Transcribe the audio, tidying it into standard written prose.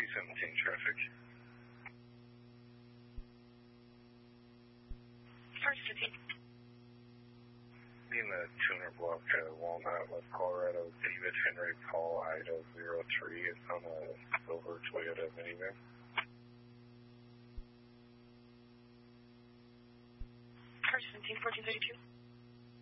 317 traffic. First 15. In the Tuner Block, Walnut, West Colorado, David Henry Paul Ida 03. It's on a silver Toyota minivan. First 17, 1432.